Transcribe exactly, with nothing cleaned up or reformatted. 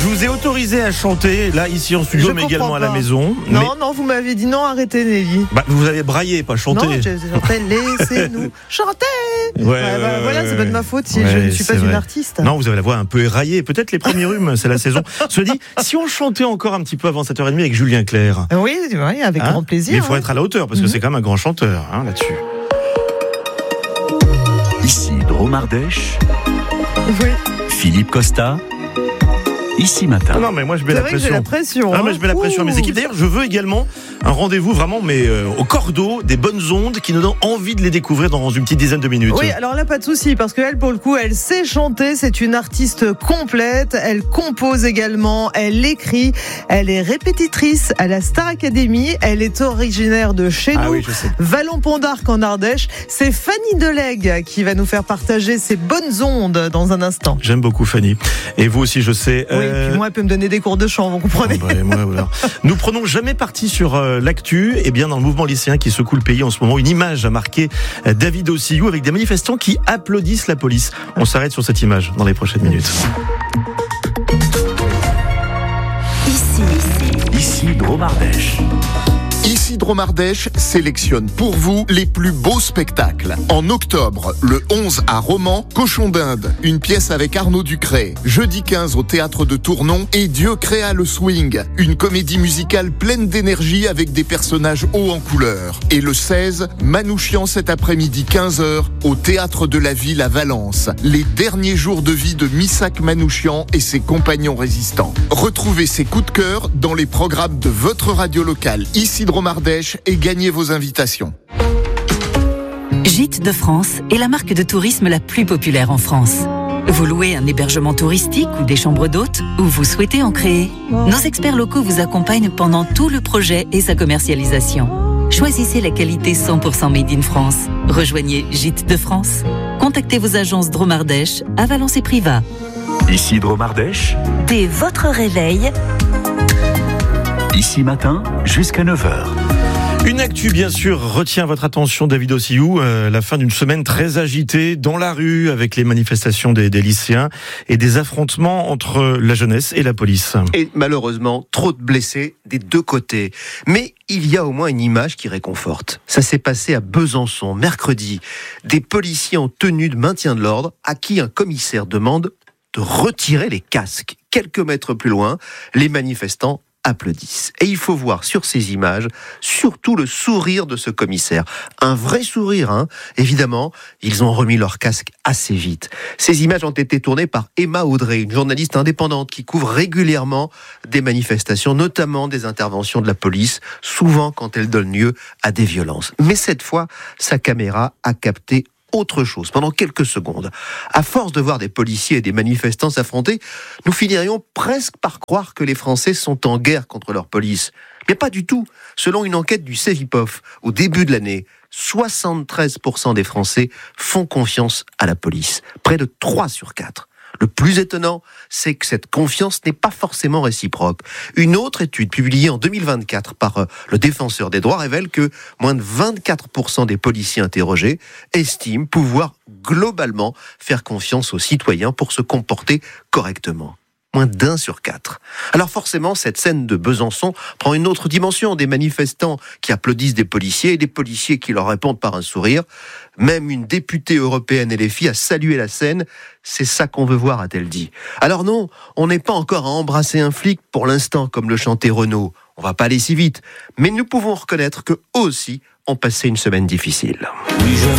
Je vous ai autorisé à chanter, là, ici en studio, Je mais comprends également pas. à la maison. Non, mais... non, vous m'avez dit non, arrêtez Nelly. Bah, vous avez braillé, pas chanté. Non, je chantais laissez-nous chanter. Ouais, Ouais, bah, ouais, voilà, ouais, c'est pas de ma faute si ouais, je ne suis pas c'est une vrai. artiste. Non, vous avez la voix un peu éraillée. Peut-être les premiers rhumes, c'est la saison. Se dit, si on chantait encore un petit peu avant sept heures trente avec Julien Clerc. Oui, oui, avec Hein grand plaisir. Mais il faut ouais. être à la hauteur, parce que Mhm. c'est quand même un grand chanteur hein, là-dessus. Ici Dromardèche, Oui. Philippe Costa, Ici Matin. Non, non, mais moi je mets C'est la vrai que j'ai pression. la pression. Ah, hein. mais je mets la pression à mes Ouh. équipes. D'ailleurs, je veux également un rendez-vous vraiment, mais euh, au cordeau, des bonnes ondes qui nous donnent envie de les découvrir dans une petite dizaine de minutes. Oui, alors là, pas de souci, parce qu'elle, pour le coup, elle sait chanter, c'est une artiste complète, elle compose également, elle écrit, elle est répétitrice à la Star Academy, elle est originaire de chez Ah nous, oui, je sais. Vallon-Pont d'Arc en Ardèche. C'est Fanny Delegue qui va nous faire partager ses bonnes ondes dans un instant. J'aime beaucoup Fanny. Et vous aussi, je sais. Oui, euh, puis moi, elle peut me donner des cours de chant, vous comprenez? Oh bah, et moi, voilà. Nous prenons jamais parti sur euh, l'actu. Et bien dans le mouvement lycéen qui secoue le pays en ce moment, une image a marqué euh, David Ossiyou avec des manifestants qui applaudissent la police. On s'arrête sur cette image dans les prochaines minutes. Ici, Ici Dromardèche. Ici Dromardèche sélectionne pour vous les plus beaux spectacles. En octobre, le onze à Romans, Cochon d'Inde, une pièce avec Arnaud Ducret. Jeudi quinze au Théâtre de Tournon, Et Dieu créa le swing, une comédie musicale pleine d'énergie avec des personnages hauts en couleur. Et le seize, Manouchian cet après-midi quinze heures au Théâtre de la Ville à Valence. Les derniers jours de vie de Missak Manouchian et ses compagnons résistants. Retrouvez ses coups de cœur dans les programmes de votre radio locale Ici Dromardèche et gagnez vos invitations. Gîtes de France est la marque de tourisme la plus populaire en France. Vous louez un hébergement touristique ou des chambres d'hôtes, ou vous souhaitez en créer. Nos experts locaux vous accompagnent pendant tout le projet et sa commercialisation. Choisissez la qualité cent pour cent made in France. Rejoignez Gîtes de France. Contactez vos agences Dromardèche à Valence et Privas. Ici Dromardèche. Dès votre réveil, Ici Matin, jusqu'à neuf heures. Une actu, bien sûr, retient votre attention, David Ossiyou. Euh, la fin d'une semaine très agitée dans la rue avec les manifestations des, des lycéens et des affrontements entre la jeunesse et la police. Et malheureusement, trop de blessés des deux côtés. Mais il y a au moins une image qui réconforte. Ça s'est passé à Besançon, mercredi. Des policiers en tenue de maintien de l'ordre à qui un commissaire demande de retirer les casques. Quelques mètres plus loin, les manifestants applaudissent. Et il faut voir sur ces images surtout le sourire de ce commissaire. Un vrai sourire, hein. Évidemment, ils ont remis leur casque assez vite. Ces images ont été tournées par Emma Audrey, une journaliste indépendante qui couvre régulièrement des manifestations, notamment des interventions de la police, souvent quand elles donnent lieu à des violences. Mais cette fois, sa caméra a capté autre chose, pendant quelques secondes. À force de voir des policiers et des manifestants s'affronter, nous finirions presque par croire que les Français sont en guerre contre leur police. Mais pas du tout. Selon une enquête du Cevipof, au début de l'année, soixante-treize pour cent des Français font confiance à la police. Près de trois sur quatre. Le plus étonnant, c'est que cette confiance n'est pas forcément réciproque. Une autre étude publiée en deux mille vingt-quatre par euh, le Défenseur des droits révèle que moins de vingt-quatre pour cent des policiers interrogés estiment pouvoir globalement faire confiance aux citoyens pour se comporter correctement. Moins d'un sur quatre. Alors forcément, cette scène de Besançon prend une autre dimension. Des manifestants qui applaudissent des policiers et des policiers qui leur répondent par un sourire. Même une députée européenne L F I a salué la scène. C'est ça qu'on veut voir, a-t-elle dit. Alors non, on n'est pas encore à embrasser un flic pour l'instant, comme le chantait Renaud. On va pas aller si vite. Mais nous pouvons reconnaître qu'eux aussi ont passé une semaine difficile.